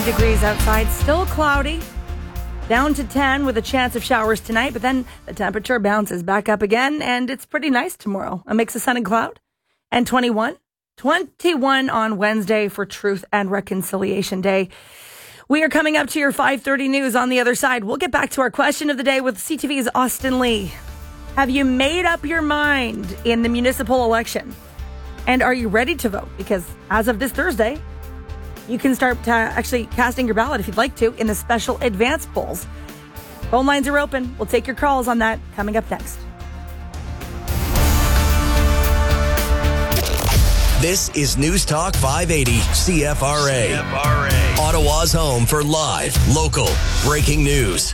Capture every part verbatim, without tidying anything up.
degrees outside, still cloudy. Down to ten with a chance of showers tonight, but then the temperature bounces back up again, and it's pretty nice tomorrow. A mix of sun and cloud. And twenty-one. twenty-one on Wednesday for Truth and Reconciliation Day. We are coming up to your five thirty news on the other side. We'll get back to our question of the day with C T V's Austin Lee. Have you made up your mind in the municipal election? And are you ready to vote? Because as of this Thursday, you can start uh, actually casting your ballot if you'd like to in the special advance polls. Phone lines are open. We'll take your calls on that coming up next. This is News Talk five eighty C F R A. C F R A. Ottawa's home for live, local, breaking news.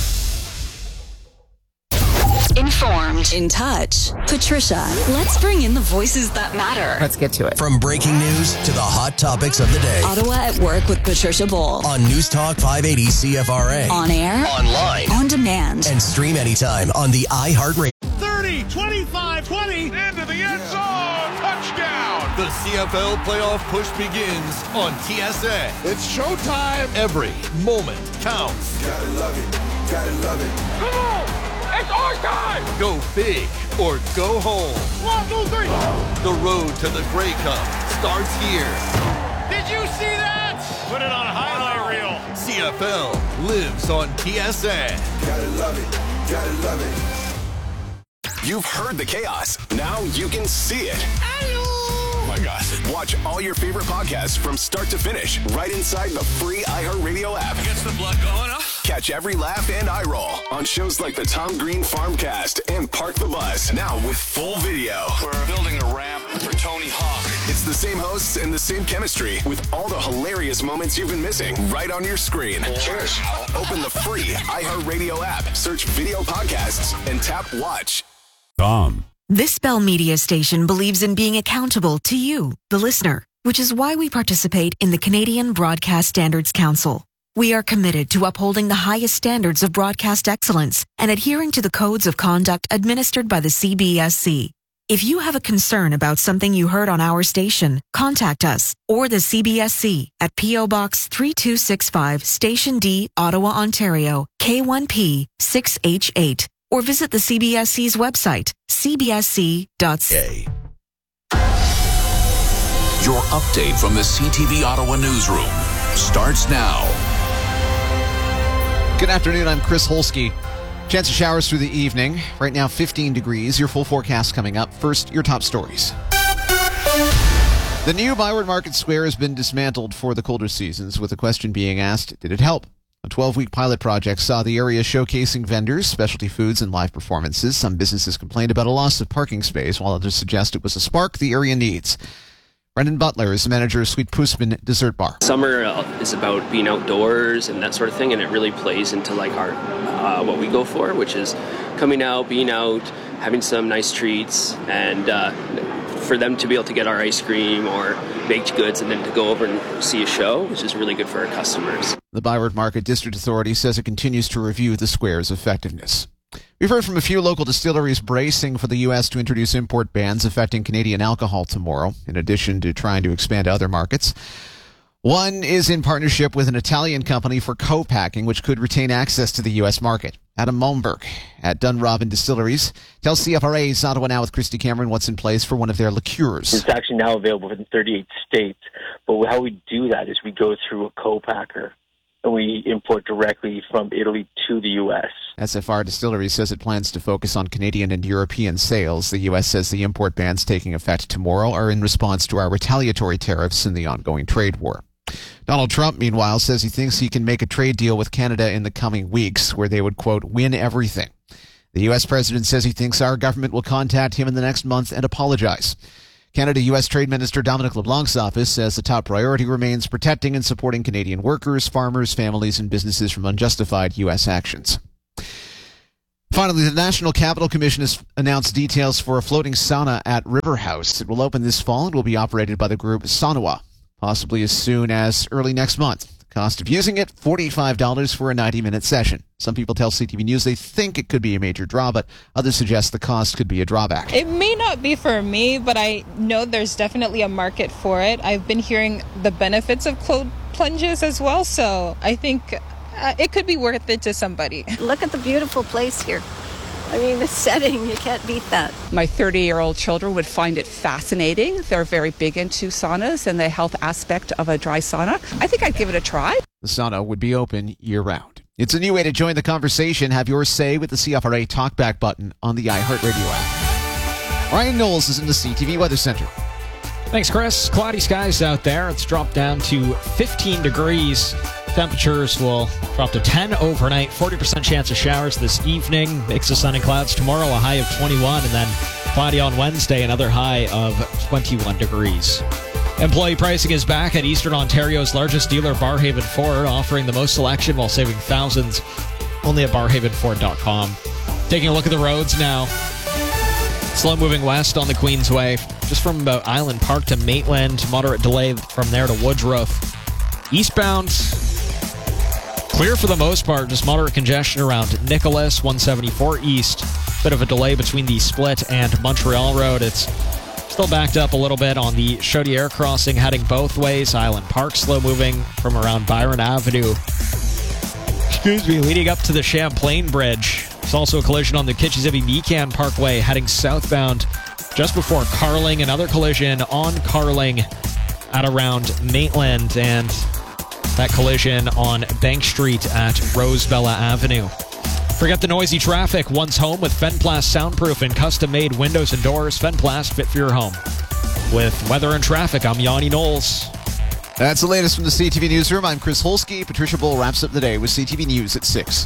Informed. In touch. Patricia, let's bring in the voices that matter. Let's get to it. From breaking news to the hot topics of the day. Ottawa at Work with Patricia Bowl. On News Talk five eighty C F R A. On air. Online. On demand. And stream anytime on the iHeartRadio. thirty, twenty-five, twenty. Into the end zone. Touchdown. The C F L playoff push begins on T S A. It's showtime. Every moment counts. Gotta love it. Gotta love it. Come on. It's our time! Go big or go home. One, two, three. The road to the Grey Cup starts here. Did you see that? Put it on a highlight reel. C F L lives on T S A. Gotta love it. Gotta love it. You've heard the chaos. Now you can see it. Oh my gosh. Watch all your favorite podcasts from start to finish right inside the free iHeartRadio app. Gets the blood going, huh? Catch every laugh and eye roll on shows like the Tom Green Farmcast and Park the Bus, now with full video. We're building a ramp for Tony Hawk. It's the same hosts and the same chemistry with all the hilarious moments you've been missing right on your screen. Cheers. Open the free iHeartRadio app, search video podcasts, and tap watch. Tom. This Bell Media station believes in being accountable to you, the listener, which is why we participate in the Canadian Broadcast Standards Council. We are committed to upholding the highest standards of broadcast excellence and adhering to the codes of conduct administered by the C B S C. If you have a concern about something you heard on our station, contact us or the C B S C at P O Box three two six five, Station D, Ottawa, Ontario, K one P six H eight, or visit the C B S C's website, c b s c dot c a. Your update from the C T V Ottawa newsroom starts now. Good afternoon, I'm Chris Holsky. Chance of showers through the evening. Right now, fifteen degrees. Your full forecast coming up. First, your top stories. The new Byward Market Square has been dismantled for the colder seasons, with the question being asked, did it help? A twelve-week pilot project saw the area showcasing vendors, specialty foods, and live performances. Some businesses complained about a loss of parking space, while others suggest it was a spark the area needs. Brendan Butler is the manager of Sweet Poosman Dessert Bar. Summer is about being outdoors and that sort of thing, and it really plays into like our uh, what we go for, which is coming out, being out, having some nice treats, and uh, for them to be able to get our ice cream or baked goods and then to go over and see a show, which is really good for our customers. The Byward Market District Authority says it continues to review the square's effectiveness. We've heard from a few local distilleries bracing for the U S to introduce import bans affecting Canadian alcohol tomorrow, in addition to trying to expand to other markets. One is in partnership with an Italian company for co-packing, which could retain access to the U S market. Adam Malmberg at Dunrobin Distilleries tells C F R A's Ottawa Now with Christy Cameron what's in place for one of their liqueurs. It's actually now available in thirty-eight states, but how we do that is we go through a co-packer and we import directly from Italy to the U S. S F R Distilleries says it plans to focus on Canadian and European sales. The U S says the import bans taking effect tomorrow are in response to our retaliatory tariffs in the ongoing trade war. Donald Trump, meanwhile, says he thinks he can make a trade deal with Canada in the coming weeks where they would, quote, win everything. The U S president says he thinks our government will contact him in the next month and apologize. Canada-U S Trade Minister Dominic LeBlanc's office says the top priority remains protecting and supporting Canadian workers, farmers, families, and businesses from unjustified U S actions. Finally, the National Capital Commission has announced details for a floating sauna at River House. It will open this fall and will be operated by the group Saunawa, possibly as soon as early next month. The cost of using it, forty-five dollars for a ninety-minute session. Some people tell C T V News they think it could be a major draw, but others suggest the cost could be a drawback. It may not be for me, but I know there's definitely a market for it. I've been hearing the benefits of cold, plunges as well, so I think uh, it could be worth it to somebody. Look at the beautiful place here. I mean, the setting, you can't beat that. My thirty-year-old children would find it fascinating. They're very big into saunas and the health aspect of a dry sauna. I think I'd give it a try. The sauna would be open year-round. It's a new way to join the conversation. Have your say with the C F R A Talkback button on the iHeartRadio app. Ryan Knowles is in the C T V Weather Center. Thanks, Chris. Cloudy skies out there. It's dropped down to fifteen degrees. Temperatures will drop to ten overnight. forty percent chance of showers this evening. Mix of sun and clouds tomorrow, a high of twenty-one. And then cloudy on Wednesday, another high of twenty-one degrees. Employee pricing is back at Eastern Ontario's largest dealer, Barhaven Ford, offering the most selection while saving thousands. Only at barhaven ford dot com. Taking a look at the roads now. Slow moving west on the Queensway, just from about Island Park to Maitland. Moderate delay from there to Woodruff. Eastbound, clear for the most part, just moderate congestion around Nicholas, one seventy-four East. Bit of a delay between the Split and Montreal Road. It's still backed up a little bit on the Chaudière crossing heading both ways. Island Park slow moving from around Byron Avenue. Excuse me, leading up to the Champlain Bridge. There's also a collision on the Kitchissippi-Mecan Parkway heading southbound just before Carling. Another collision on Carling at around Maitland, and that collision on Bank Street at Rosebella Avenue. Forget the noisy traffic. Once home with Fenplast soundproof and custom-made windows and doors. Fenplast, fit for your home. With weather and traffic, I'm Yanni Knowles. That's the latest from the C T V Newsroom. I'm Chris Holsky. Patricia Bull wraps up the day with C T V News at six.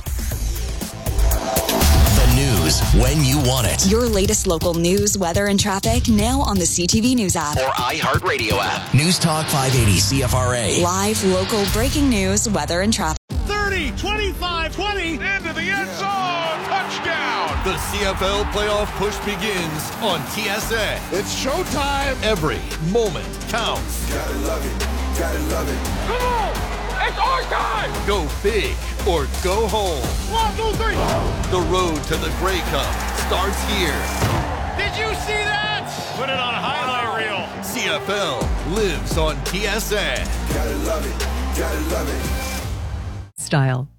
News when you want it. Your latest local news, weather, and traffic now on the C T V News app or iHeartRadio app. News Talk five eighty C F R A. Live, local, breaking news, weather, and traffic. thirty, twenty-five, twenty, into the end zone, touchdown. The C F L playoff push begins on T S A. It's showtime. Every moment counts. Gotta love it, gotta love it. Come on! It's our time! Go big or go home. One, two, three. The road to the Grey Cup starts here. Did you see that? Put it on a highlight reel. C F L lives on T S A. Gotta love it, gotta love it. Style.